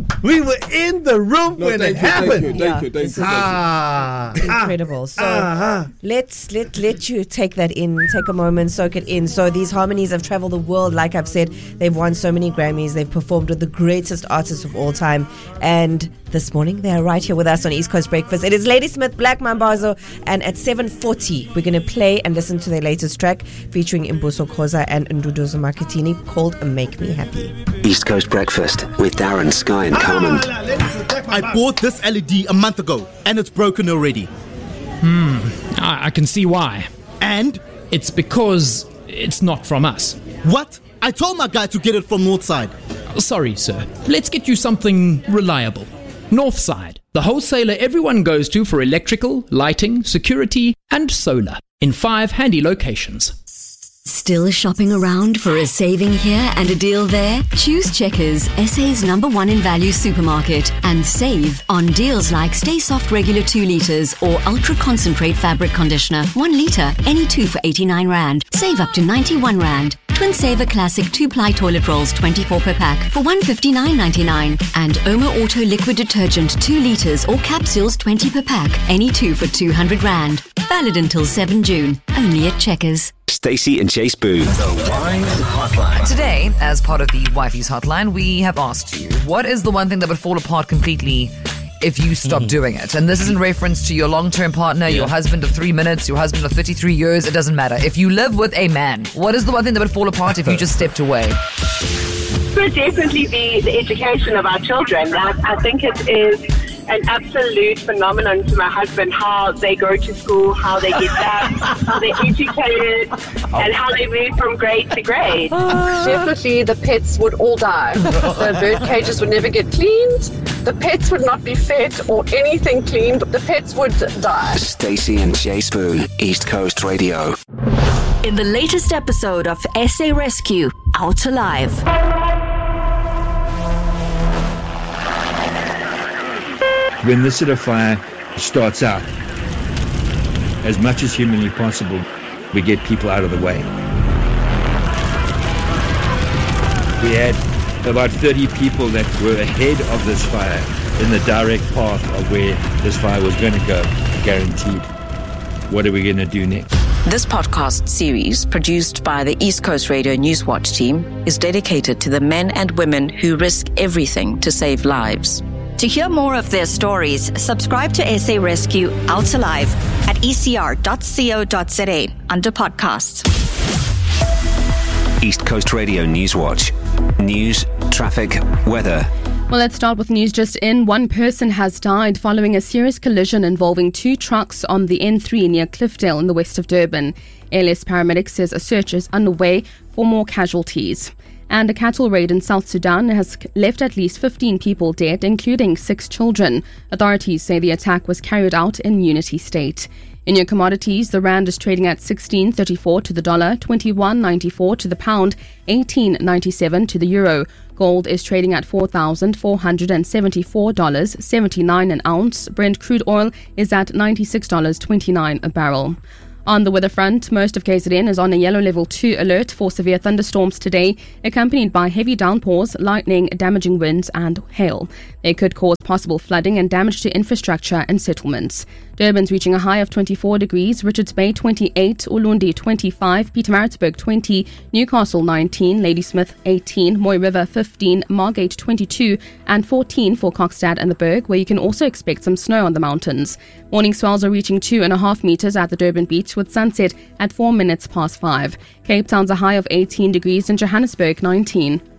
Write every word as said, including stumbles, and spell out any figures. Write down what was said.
We were in the room no, when it you, happened. Thank you, thank Yeah. you, thank you. Ah, Incredible. So uh-huh. let's let let you take that in, take a moment, soak it in. So these harmonies have traveled the world. Like I've said, they've won so many Grammys. They've performed with the greatest artists of all time. And this morning they are right here with us on East Coast Breakfast. It is Ladysmith, Black Mambazo, and at seven forty we're going to play and listen to their latest track featuring Imbuso Khoza and Nduduzo Makitini called "Make Me Happy." East Coast Breakfast with Darren, Sky and Carmen. I bought this L E D a month ago and it's broken already. Hmm, I, I can see why. And? It's because it's not from us. What? I told my guy to get it from Northside. Sorry, sir. Let's get you something reliable. Northside, the wholesaler everyone goes to for electrical, lighting, security, and solar in five handy locations. Still shopping around for a saving here and a deal there? Choose Checkers, S A's number one in value supermarket, and save on deals like Stay Soft Regular two litres or Ultra Concentrate Fabric Conditioner one litre, any two for eighty-nine rand. Save up to ninety-one rand. Twin Saver Classic two-ply toilet rolls twenty-four per pack for one hundred fifty-nine ninety-nine. And Oma Auto Liquid Detergent two litres or capsules twenty per pack, any two for two hundred rand. Valid until seventh of June, only at Checkers. Stacey and Chase Boo. The Wife Hotline. Today, as part of the Wifey's Hotline, we have asked you, what is the one thing that would fall apart completely if you stop mm. doing it? And this is in reference to your long-term partner, yeah. your husband of three minutes, your husband of thirty-three years, it doesn't matter. If you live with a man, what is the one thing that would fall apart if you just stepped away? It would definitely be the education of our children. I, I think it is an absolute phenomenon to my husband, how they go to school, how they get that, how they're educated, and how they move from grade to grade. Definitely the pets would all die. The bird cages would never get cleaned. The pets would not be fed or anything cleaned. The pets would die. Stacey and Chase Boo, East Coast Radio. In the latest episode of S A Rescue, Out Alive. When this sort of fire starts out, as much as humanly possible, we get people out of the way. We had about thirty people that were ahead of this fire in the direct path of where this fire was going to go, guaranteed. What are we going to do next? This podcast series, produced by the East Coast Radio Newswatch team, is dedicated to the men and women who risk everything to save lives. To hear more of their stories, subscribe to S A Rescue Out Alive at e c r dot co dot z a under podcasts. East Coast Radio Newswatch. News, traffic, weather. Well, let's start with news just in. One person has died following a serious collision involving two trucks on the N three near Cliffdale in the west of Durban. A L S Paramedics says a search is underway for more casualties. And a cattle raid in South Sudan has left at least fifteen people dead, including six children. Authorities say the attack was carried out in Unity State. In your commodities, the rand is trading at sixteen thirty-four to the dollar, twenty-one ninety-four to the pound, eighteen ninety-seven to the euro. Gold is trading at four thousand four hundred seventy-four dollars and seventy-nine cents an ounce. Brent crude oil is at ninety-six dollars and twenty-nine cents a barrel. On the weather front, most of K Z N is on a yellow level two alert for severe thunderstorms today, accompanied by heavy downpours, lightning, damaging winds and hail. They could cause possible flooding and damage to infrastructure and settlements. Durban's reaching a high of twenty-four degrees, Richards Bay twenty-eight, Ulundi twenty-five, Pietermaritzburg twenty, Newcastle nineteen, Ladysmith eighteen, Moy River fifteen, Margate twenty-two and fourteen for Kokstad and the Berg, where you can also expect some snow on the mountains. Morning swells are reaching two and a half metres at the Durban beach, with sunset at four minutes past five. Cape Town's a high of eighteen degrees and Johannesburg nineteen.